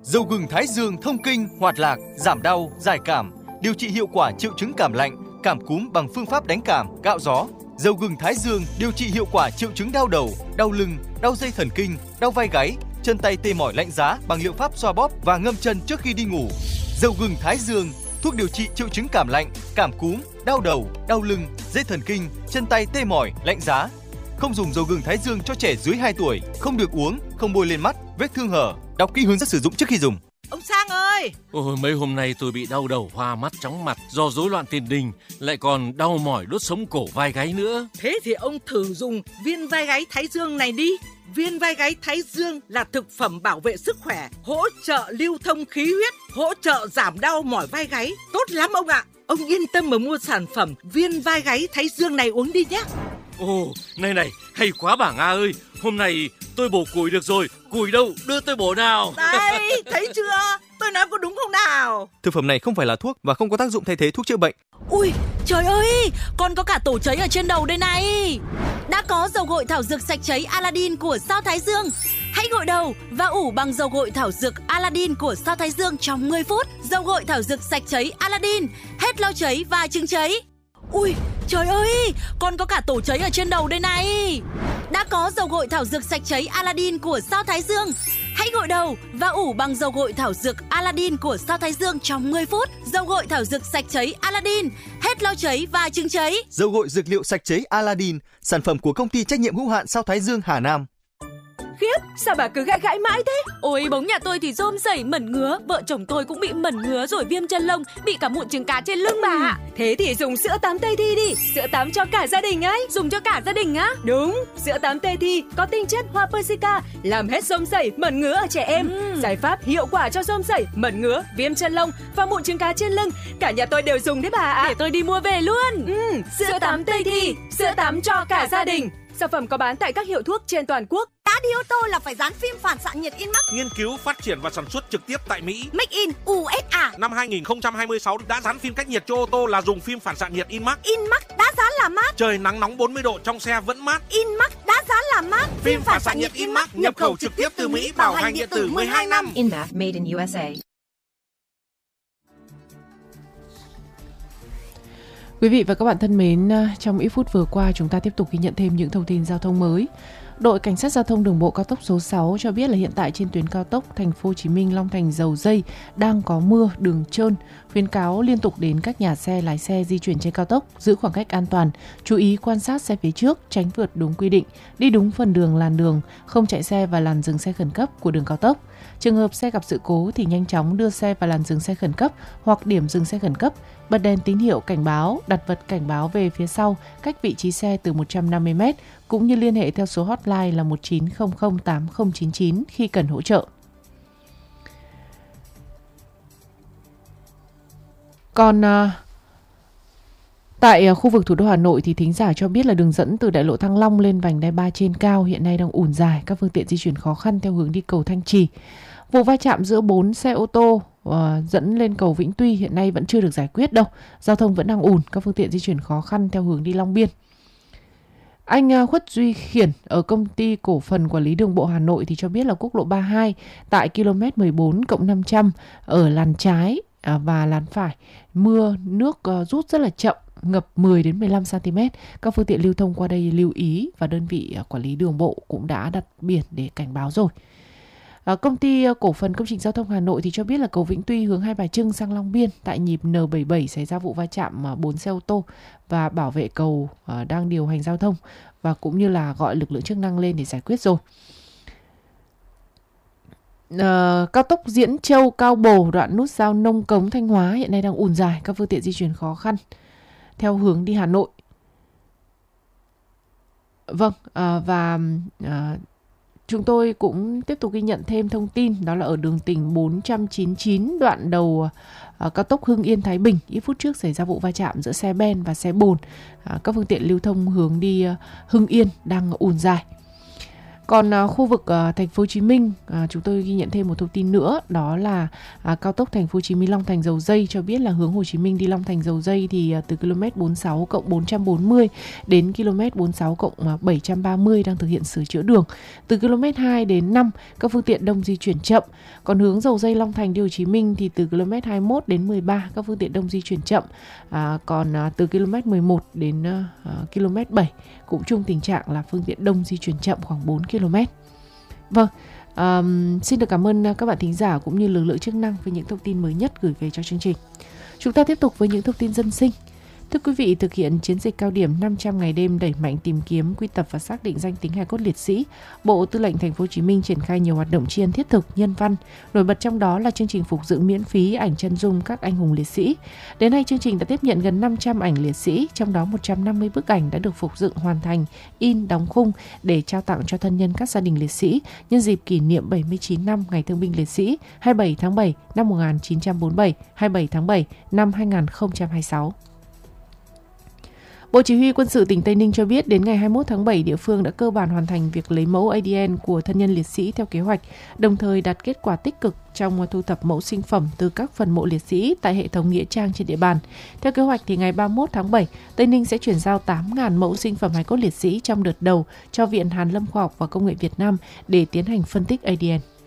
Dầu gừng Thái Dương thông kinh, hoạt lạc, giảm đau, giải cảm, điều trị hiệu quả triệu chứng cảm lạnh, cảm cúm bằng phương pháp đánh cảm, cạo gió. Dầu gừng Thái Dương điều trị hiệu quả triệu chứng đau đầu, đau lưng, đau dây thần kinh, đau vai gáy, chân tay tê mỏi lạnh giá bằng liệu pháp xoa bóp và ngâm chân trước khi đi ngủ. Dầu gừng Thái Dương, thuốc điều trị triệu chứng cảm lạnh, cảm cúm, đau đầu, đau lưng, dây thần kinh, chân tay tê mỏi, lạnh giá. Không dùng dầu gừng Thái Dương cho trẻ dưới 2 tuổi, không được uống, không bôi lên mắt, vết thương hở. Đọc kỹ hướng dẫn sử dụng trước khi dùng. Ông Sang ơi! Ôi, mấy hôm nay tôi bị đau đầu, hoa mắt, chóng mặt do rối loạn tiền đình, lại còn đau mỏi đốt sống cổ vai gáy nữa. Thế thì ông thử dùng viên vai gáy Thái Dương này đi. Viên vai gáy Thái Dương là thực phẩm bảo vệ sức khỏe, hỗ trợ lưu thông khí huyết, hỗ trợ giảm đau mỏi vai gáy. Tốt lắm ông ạ! Ông yên tâm mà mua sản phẩm viên vai gáy Thái Dương này uống đi nhé. Ồ, này, hay quá bà Nga ơi. Hôm nay tôi bổ củi được rồi. Củi đâu, đưa tôi bổ nào. Đây, thấy chưa? Tôi nói có đúng không nào? Thực phẩm này không phải là thuốc và không có tác dụng thay thế thuốc chữa bệnh. Ui, trời ơi, con có cả tổ cháy ở trên đầu đây này. Đã có dầu gội thảo dược sạch cháy Aladdin của Sao Thái Dương. Hãy gội đầu và ủ bằng dầu gội thảo dược Aladdin của Sao Thái Dương trong 10 phút. Dầu gội thảo dược sạch cháy Aladdin, hết lau cháy và chứng cháy. Ui, trời ơi, con có cả tổ cháy ở trên đầu đây này. Đã có dầu gội thảo dược sạch cháy Aladdin của Sao Thái Dương. Hãy gội đầu và ủ bằng dầu gội thảo dược Aladdin của Sao Thái Dương trong 10 phút. Dầu gội thảo dược sạch cháy Aladdin, hết lau cháy và chứng cháy. Dầu gội dược liệu sạch cháy Aladdin, sản phẩm của công ty trách nhiệm hữu hạn Sao Thái Dương Hà Nam. Khiếp, sao bà cứ gãi mãi thế? Ôi, bóng nhà tôi thì rôm rẩy mẩn ngứa, vợ chồng tôi cũng bị mẩn ngứa rồi viêm chân lông, bị cả mụn trứng cá trên lưng bà ạ. Thế thì dùng sữa tắm Tây Thi đi, sữa tắm cho cả gia đình ấy. Dùng cho cả gia đình á? Đúng, sữa tắm Tây Thi có tinh chất hoa persica, làm hết rôm rẩy, mẩn ngứa ở trẻ em. Giải pháp hiệu quả cho rôm rẩy, mẩn ngứa, viêm chân lông và mụn trứng cá trên lưng. Cả nhà tôi đều dùng đấy bà ạ. Để tôi đi mua về luôn. Sữa tắm Tây Thi, sữa tắm cho cả gia đình. Sản phẩm có bán tại các hiệu thuốc trên toàn quốc. Đã đi ô tô là phải dán phim phản xạ nhiệt Inmax. Nghiên cứu, phát triển và sản xuất trực tiếp tại Mỹ. Make in USA. Năm 2026 đã dán phim cách nhiệt cho ô tô là dùng phim phản xạ nhiệt Inmax. Inmax đã dán là mát. Trời nắng nóng 40 độ trong xe vẫn mát. Inmax đã dán là mát. Phim phản xạ nhiệt Inmax nhập khẩu trực tiếp từ Mỹ, bảo hành điện tử 12 năm. Inmax made in USA. Quý vị và các bạn thân mến, trong ít phút vừa qua chúng ta tiếp tục ghi nhận thêm những thông tin giao thông mới. Đội Cảnh sát Giao thông Đường bộ cao tốc số 6 cho biết là hiện tại trên tuyến cao tốc Thành phố Hồ Chí Minh Long Thành Dầu Dây đang có mưa, đường trơn, khuyến cáo liên tục đến các nhà xe lái xe di chuyển trên cao tốc giữ khoảng cách an toàn, chú ý quan sát xe phía trước, tránh vượt đúng quy định, đi đúng phần đường làn đường, không chạy xe vào làn dừng xe khẩn cấp của đường cao tốc. Trường hợp xe gặp sự cố thì nhanh chóng đưa xe vào làn dừng xe khẩn cấp hoặc điểm dừng xe khẩn cấp, bật đèn tín hiệu cảnh báo, đặt vật cảnh báo về phía sau cách vị trí xe từ 150 m, cũng như liên hệ theo số hotline là 1900 8099 khi cần hỗ trợ. Còn tại khu vực thủ đô Hà Nội thì thính giả cho biết là đường dẫn từ đại lộ Thăng Long lên vành đai 3 trên cao hiện nay đang ùn dài, các phương tiện di chuyển khó khăn theo hướng đi cầu Thanh Trì. Vụ va chạm giữa 4 xe ô tô dẫn lên cầu Vĩnh Tuy hiện nay vẫn chưa được giải quyết đâu. Giao thông vẫn đang ùn, các phương tiện di chuyển khó khăn theo hướng đi Long Biên. Anh Khuất Duy Khiển ở công ty cổ phần quản lý đường bộ Hà Nội thì cho biết là quốc lộ 32 tại km 14+500 ở làn trái và làn phải, mưa nước rút rất là chậm, ngập 10 đến 15 cm. Các phương tiện lưu thông qua đây lưu ý và đơn vị quản lý đường bộ cũng đã đặt biển để cảnh báo rồi. Công ty cổ phần công trình giao thông Hà Nội thì cho biết là cầu Vĩnh Tuy hướng Hai Bà Trưng sang Long Biên tại nhịp N77 xảy ra vụ va chạm 4 xe ô tô và bảo vệ cầu đang điều hành giao thông và cũng như là gọi lực lượng chức năng lên để giải quyết rồi. Cao tốc Diễn Châu Cao Bồ đoạn nút giao Nông Cống Thanh Hóa hiện nay đang ùn dài, các phương tiện di chuyển khó khăn theo hướng đi Hà Nội. Vâng, chúng tôi cũng tiếp tục ghi nhận thêm thông tin đó là ở đường tỉnh 499 đoạn đầu cao tốc Hưng Yên Thái Bình, ít phút trước xảy ra vụ va chạm giữa xe ben và xe bồn. Các phương tiện lưu thông hướng đi Hưng Yên đang ùn dài. Còn khu vực thành phố Hồ Chí Minh, chúng tôi ghi nhận thêm một thông tin nữa, đó là cao tốc thành phố Hồ Chí Minh Long Thành Dầu Giây cho biết là hướng Hồ Chí Minh đi Long Thành Dầu Giây thì từ km 46+440 đến km 46+730 đang thực hiện sửa chữa đường. Từ km 2 đến 5 các phương tiện đông di chuyển chậm. Còn hướng Dầu Giây Long Thành đi Hồ Chí Minh thì từ km 21 đến 13 các phương tiện đông di chuyển chậm. Còn từ km 11 đến km 7 cũng chung tình trạng là phương tiện đông di chuyển chậm khoảng 4 km. Vâng, xin được cảm ơn các bạn thính giả cũng như lực lượng chức năng với những thông tin mới nhất gửi về cho chương trình. Chúng ta tiếp tục với những thông tin dân sinh. Thưa quý vị, thực hiện chiến dịch cao điểm 500 ngày đêm đẩy mạnh tìm kiếm, quy tập và xác định danh tính hài cốt liệt sĩ, Bộ Tư lệnh Thành phố Hồ Chí Minh triển khai nhiều hoạt động tri ân thiết thực, nhân văn. Nổi bật trong đó là chương trình phục dựng miễn phí ảnh chân dung các anh hùng liệt sĩ. Đến nay, chương trình đã tiếp nhận gần 500 ảnh liệt sĩ, trong đó 150 bức ảnh đã được phục dựng hoàn thành, in, đóng khung để trao tặng cho thân nhân các gia đình liệt sĩ nhân dịp kỷ niệm 79 năm Ngày Thương binh Liệt sĩ 27 tháng 7 năm 1947, 27 tháng 7 năm 2026. Bộ Chỉ huy Quân sự tỉnh Tây Ninh cho biết đến ngày 21 tháng 7, địa phương đã cơ bản hoàn thành việc lấy mẫu ADN của thân nhân liệt sĩ theo kế hoạch, đồng thời đạt kết quả tích cực trong thu thập mẫu sinh phẩm từ các phần mộ liệt sĩ tại hệ thống nghĩa trang trên địa bàn. Theo kế hoạch thì ngày 31 tháng 7, Tây Ninh sẽ chuyển giao 8.000 mẫu sinh phẩm hài cốt liệt sĩ trong đợt đầu cho Viện Hàn lâm Khoa học và Công nghệ Việt Nam để tiến hành phân tích ADN.